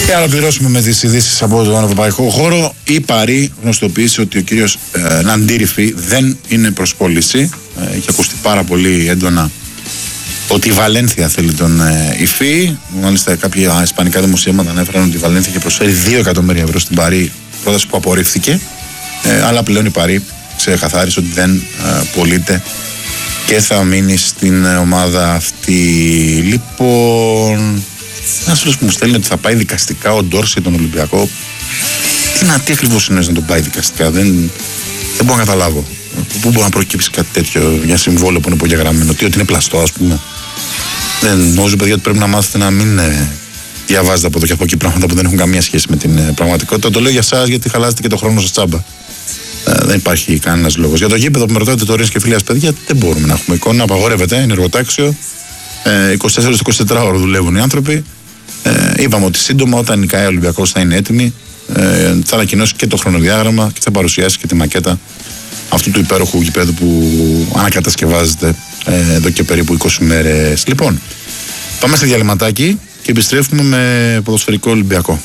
Και να ολοκληρώσουμε με τις ειδήσεις από τον ευρωπαϊκό χώρο. Η Παρί γνωστοποίησε ότι ο κύριος Ναντήριφη δεν είναι προς πώληση. Έχει ακουστεί πάρα πολύ έντονα ότι η Βαλένθια θέλει τον Ιφή. Μάλιστα κάποια ισπανικά δημοσίευματα ανέφεραν ότι η Βαλένθια είχε προσφέρει 2 εκατομμύρια ευρώ στην Παρί, πρόταση που απορρίφθηκε. Αλλά πλέον η Παρί ξεκαθάρισε ότι δεν πωλείται και θα μείνει στην ομάδα αυτή. Λοιπόν, ένας φίλος που μου στέλνει ότι θα πάει δικαστικά ο Ντόρση τον Ολυμπιακό. Τι ακριβώς είναι να τον πάει δικαστικά, δεν μπορώ να καταλάβω. Πού μπορεί να προκύψει κάτι τέτοιο για συμβόλαιο που είναι υπογεγραμμένο, ότι είναι πλαστό, ας πούμε. Δεν νομίζω, παιδιά, ότι πρέπει να μάθετε να μην διαβάζετε από εδώ και από εκεί πράγματα που δεν έχουν καμία σχέση με την πραγματικότητα. Το λέω για εσάς, γιατί χαλάσετε και το χρόνο σας τσάμπα. Δεν υπάρχει κανένας λόγος. Για το γήπεδο που με ρωτάτε τώρα και φίλια, παιδιά, δεν μπορούμε να έχουμε εικόνα. Απαγορεύεται, είναι εργοτάξιο. 24-24 ώρες δουλεύουν οι άνθρωποι. Είπαμε ότι σύντομα, όταν η ΚΑΕ Ολυμπιακός θα είναι έτοιμη, θα ανακοινώσει και το χρονοδιάγραμμα και θα παρουσιάσει και τη μακέτα αυτού του υπέροχου γηπέδου που ανακατασκευάζεται εδώ και περίπου 20 μέρες. Λοιπόν, πάμε σε διαλυματάκι και επιστρέφουμε με ποδοσφαιρικό Ολυμπιακό.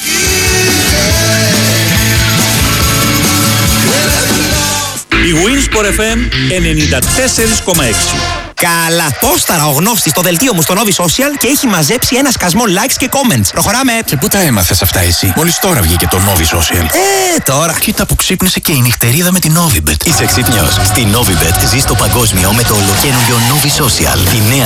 Η Winsport FM 94,6. Καλά, τόσταρα ο γνώστης στο δελτίο μου στο Novi Social και έχει μαζέψει ένα σκασμό likes και comments. Προχωράμε. Και πού τα έμαθες αυτά εσύ? Μόλις τώρα βγήκε το Novi Social. Τώρα. Κοίτα που ξύπνησε και η νυχτερίδα με την Novibet. Είσαι ξύπνιος? Στη Novibet ζεις το παγκόσμιο με το ολοκαίνουργιο Novi Social. Τη νέα